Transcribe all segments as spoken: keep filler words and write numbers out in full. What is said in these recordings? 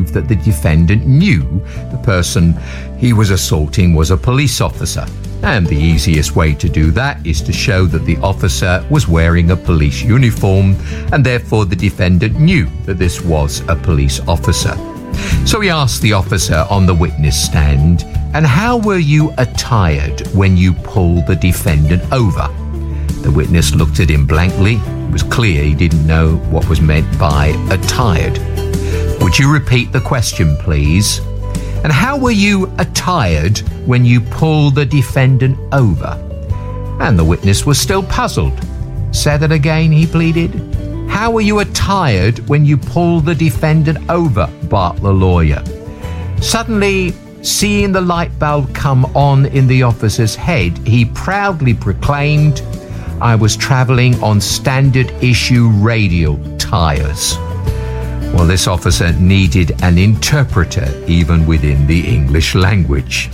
prove that the defendant knew the person he was assaulting was a police officer. And the easiest way to do that is to show that the officer was wearing a police uniform, and therefore the defendant knew that this was a police officer. So he asked the officer on the witness stand, "And how were you attired when you pulled the defendant over?" The witness looked at him blankly. It was clear he didn't know what was meant by attired. "Would you repeat the question, please? And how were you attired when you pulled the defendant over?" And the witness was still puzzled. "Say that again," he pleaded. "How were you attired when you pulled the defendant over?" barked the lawyer. Suddenly, seeing the light bulb come on in the officer's head, he proudly proclaimed, "I was travelling on standard issue radial tyres." Well, this officer needed an interpreter even within the English language.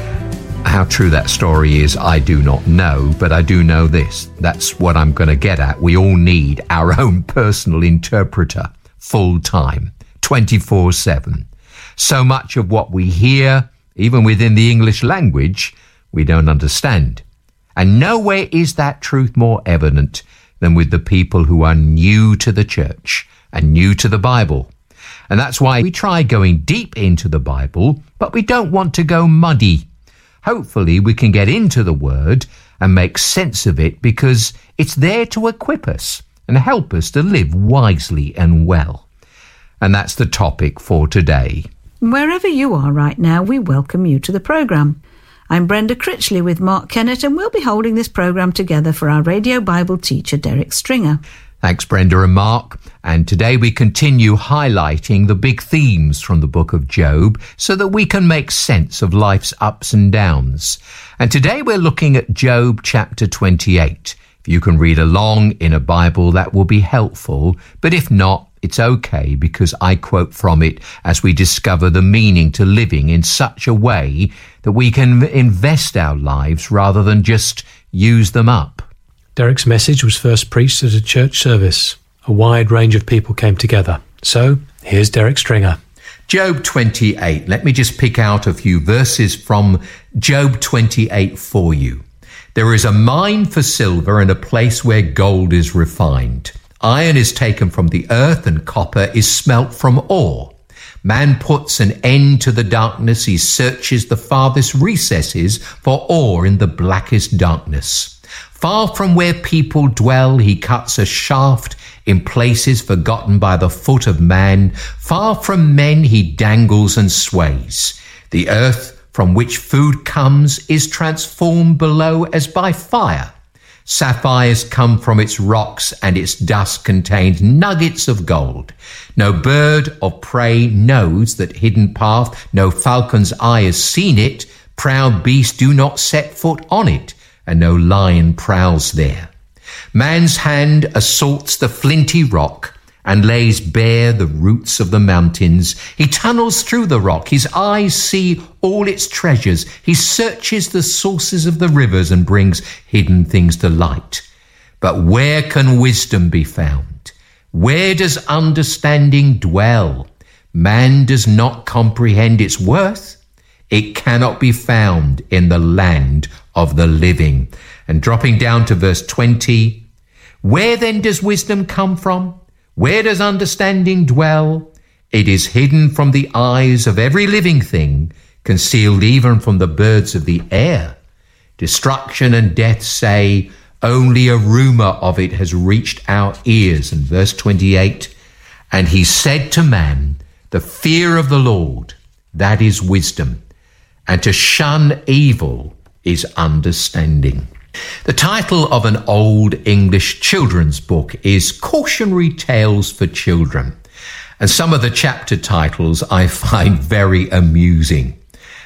How true that story is, I do not know, but I do know this. That's what I'm going to get at. We all need our own personal interpreter, full time, twenty-four seven. So much of what we hear, even within the English language, we don't understand. And nowhere is that truth more evident than with the people who are new to the church and new to the Bible. And that's why we try going deep into the Bible, but we don't want to go muddy. Hopefully we can get into the Word and make sense of it, because it's there to equip us and help us to live wisely and well. And that's the topic for today. Wherever you are right now, we welcome you to the programme. I'm Brenda Critchley with Mark Kennett, and we'll be holding this programme together for our Radio Bible teacher, Derek Stringer. Thanks, Brenda and Mark. And today we continue highlighting the big themes from the book of Job so that we can make sense of life's ups and downs. And today we're looking at Job chapter twenty-eight. If you can read along in a Bible, that will be helpful. But if not, it's okay, because I quote from it as we discover the meaning to living in such a way that we can invest our lives rather than just use them up. Derek's message was first preached at a church service. A wide range of people came together. So, here's Derek Stringer. Job twenty-eight. Let me just pick out a few verses from Job twenty-eight for you. "There is a mine for silver and a place where gold is refined. Iron is taken from the earth and copper is smelt from ore. Man puts an end to the darkness. He searches the farthest recesses for ore in the blackest darkness. Far from where people dwell, he cuts a shaft in places forgotten by the foot of man. Far from men, he dangles and sways. The earth from which food comes is transformed below as by fire. Sapphires come from its rocks, and its dust contains nuggets of gold. No bird of prey knows that hidden path. No falcon's eye has seen it. Proud beasts do not set foot on it, and no lion prowls there. Man's hand assaults the flinty rock and lays bare the roots of the mountains. He tunnels through the rock. His eyes see all its treasures. He searches the sources of the rivers and brings hidden things to light. But where can wisdom be found? Where does understanding dwell? Man does not comprehend its worth. It cannot be found in the land of the living. And dropping down to verse twenty, where then does wisdom come from? Where does understanding dwell? It is hidden from the eyes of every living thing, concealed even from the birds of the air. Destruction and death say, only a rumor of it has reached our ears. And verse twenty-eight, and he said to man, the fear of the Lord, that is wisdom, and to shun evil is understanding. The title of an old English children's book is Cautionary Tales for Children, and some of the chapter titles I find very amusing.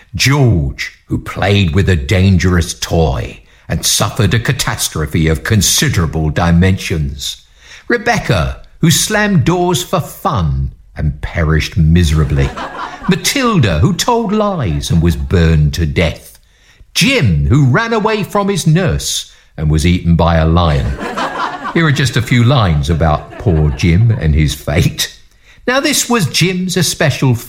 George, who played with a dangerous toy and suffered a catastrophe of considerable dimensions. Rebecca, who slammed doors for fun and perished miserably. Matilda, who told lies and was burned to death. Jim, who ran away from his nurse and was eaten by a lion. Here are just a few lines about poor Jim and his fate. Now, this was Jim's especial